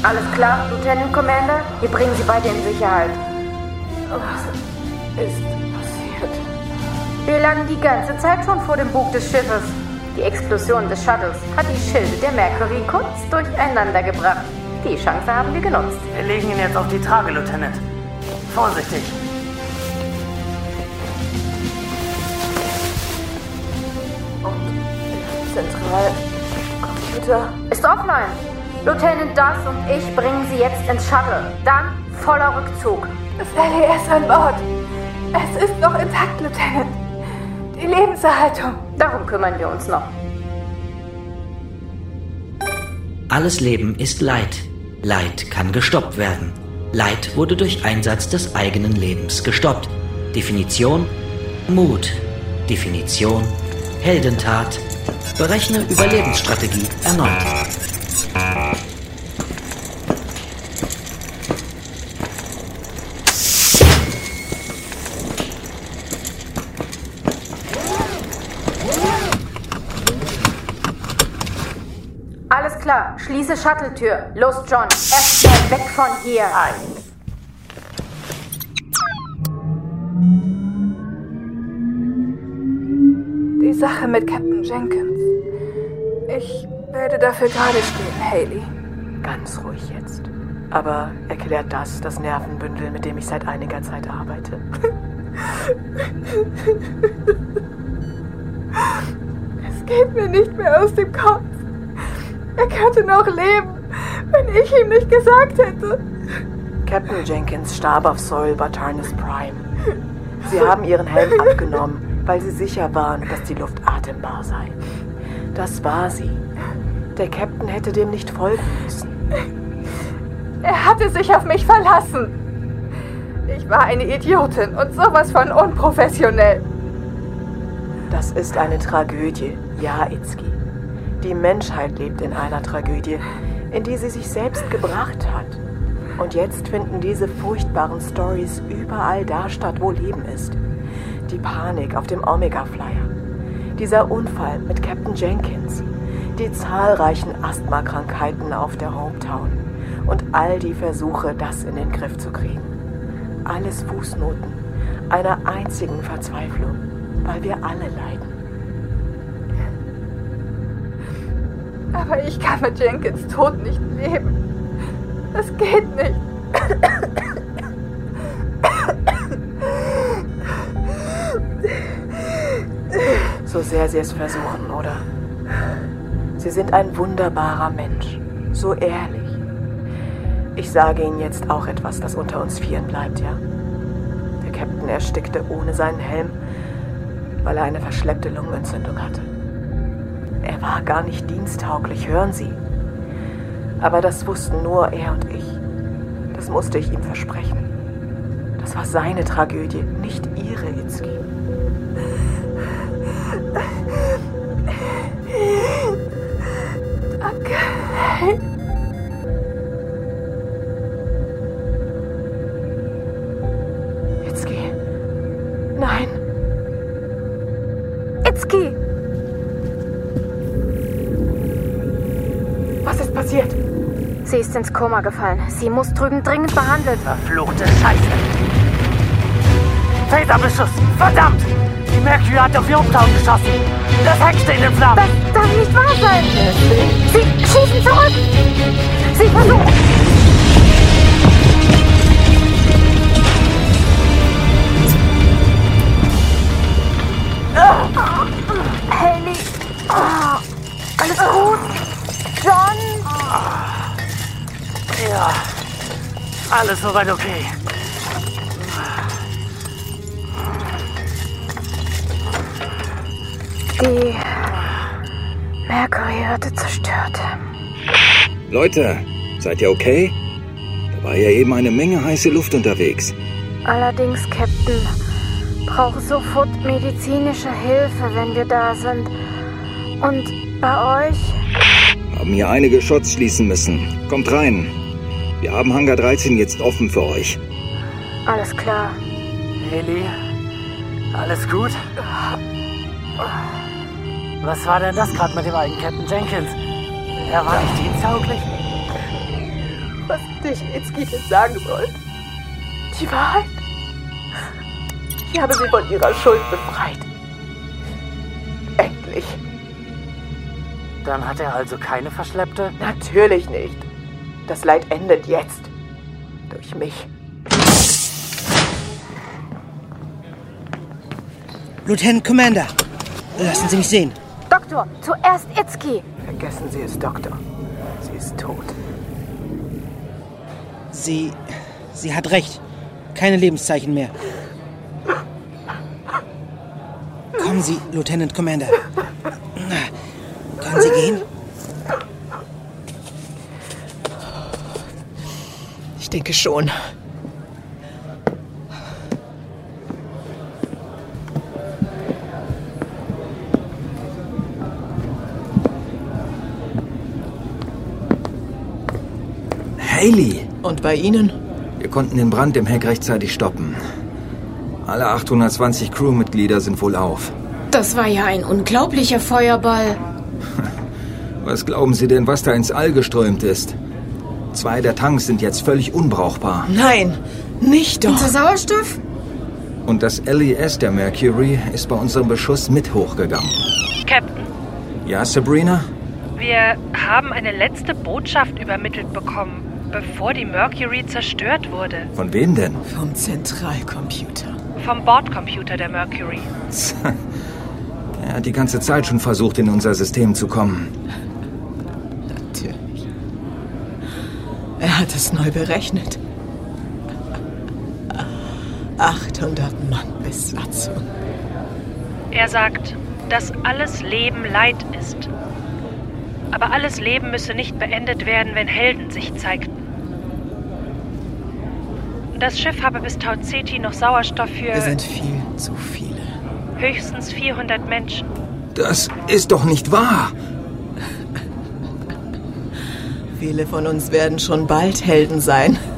Alles klar, Lieutenant Commander? Wir bringen Sie beide in Sicherheit. Was ist passiert? Wir lagen die ganze Zeit schon vor dem Bug des Schiffes. Die Explosion des Shuttles hat die Schilde der Mercury kurz durcheinander gebracht. Die Chance haben wir genutzt. Wir legen ihn jetzt auf die Trage, Lieutenant. Vorsichtig. Und der Zentralcomputer Ist offline. Lieutenant Duss und ich bringen Sie jetzt ins Shuttle. Dann voller Rückzug. Sally ist an Bord. Es ist noch intakt, Lieutenant. Die Lebenserhaltung. Darum kümmern wir uns noch. Alles Leben ist Leid. Leid kann gestoppt werden. Leid wurde durch Einsatz des eigenen Lebens gestoppt. Definition: Mut. Definition: Heldentat. Berechne Überlebensstrategie erneut. Alles klar, schließe Shuttle-Tür. Los, John, erstmal weg von hier. Die Sache mit Captain Jenkins. Ich werde dafür gerade stehen, Haley. Ganz ruhig jetzt. Aber erklärt das Nervenbündel, mit dem ich seit einiger Zeit arbeite. Es geht mir nicht mehr aus dem Kopf. Er könnte noch leben, wenn ich ihm nicht gesagt hätte. Captain Jenkins starb auf Sol Batarnis Prime. Sie haben ihren Helm abgenommen, weil sie sicher waren, dass die Luft atembar sei. Das war sie. Der Captain hätte dem nicht folgen müssen. Er hatte sich auf mich verlassen. Ich war eine Idiotin und sowas von unprofessionell. Das ist eine Tragödie, ja, Itzky. Die Menschheit lebt in einer Tragödie, in die sie sich selbst gebracht hat. Und jetzt finden diese furchtbaren Stories überall da statt, wo Leben ist. Die Panik auf dem Omega-Flyer. Dieser Unfall mit Captain Jenkins. Die zahlreichen Asthmakrankheiten auf der Hometown. Und all die Versuche, das in den Griff zu kriegen. Alles Fußnoten einer einzigen Verzweiflung, weil wir alle leiden. Aber ich kann mit Jenkins Tod nicht leben. Das geht nicht. So sehr Sie es versuchen, oder? Sie sind ein wunderbarer Mensch. So ehrlich. Ich sage Ihnen jetzt auch etwas, das unter uns Vieren bleibt, ja? Der Captain erstickte ohne seinen Helm, weil er eine verschleppte Lungenentzündung hatte. Er war gar nicht diensttauglich, hören Sie. Aber das wussten nur er und ich. Das musste ich ihm versprechen. Das war seine Tragödie, nicht Ihre, Itzky. Danke. Itzky. Nein. Itzky! Was ist passiert? Sie ist ins Koma gefallen. Sie muss drüben dringend behandelt. Verfluchte Scheiße. Phaserbeschuss. Verdammt! Die Mercury hat auf die Hometown geschossen. Das Heck steht in Flammen. Das darf nicht wahr sein. Sie schießen zurück. Sie versuchen... Haley. Alles gut? John? Ja, alles soweit okay. Die Mercury wurde zerstört. Leute, seid ihr okay? Da war ja eben eine Menge heiße Luft unterwegs. Allerdings, Captain, brauche sofort medizinische Hilfe, wenn wir da sind. Und bei euch? Haben hier einige Shots schließen müssen. Kommt rein. Wir haben Hangar 13 jetzt offen für euch. Alles klar. Haley, alles gut? Was war denn das gerade mit dem alten Captain Jenkins? Er war nicht diensttauglich? was dich Itzki denn sagen soll. Die Wahrheit. Ich habe sie von ihrer Schuld befreit. Endlich. Dann hat er also keine Verschleppte? Natürlich nicht. Das Leid endet jetzt. Durch mich. Lieutenant Commander, lassen Sie mich sehen. Doktor, zuerst Itzki. Vergessen Sie es, Doktor. Sie ist tot. Sie hat recht. Keine Lebenszeichen mehr. Kommen Sie, Lieutenant Commander. Können Sie gehen? Ich denke schon. Hayley! Und bei Ihnen? Wir konnten den Brand im Heck rechtzeitig stoppen. Alle 820 Crewmitglieder sind wohlauf. Das war ja ein unglaublicher Feuerball. Was glauben Sie denn, was da ins All geströmt ist? 2 der Tanks sind jetzt völlig unbrauchbar. Nein, nicht doch. Unser Sauerstoff? Und das LES der Mercury ist bei unserem Beschuss mit hochgegangen. Captain, Ja, Sabrina? wir haben eine letzte Botschaft übermittelt bekommen, bevor die Mercury zerstört wurde. Von wem denn? Vom Zentralcomputer. Vom Bordcomputer der Mercury. Er hat die ganze Zeit schon versucht, in unser System zu kommen. Natürlich. Er hat es neu berechnet. 800 Mann Besatzung. Er sagt, dass alles Leben Leid ist. Aber alles Leben müsse nicht beendet werden, wenn Helden sich zeigten. Das Schiff habe bis Tau Ceti noch Sauerstoff für Wir sind viel zu viele. höchstens 400 Menschen. Das ist doch nicht wahr! Viele von uns werden schon bald Helden sein.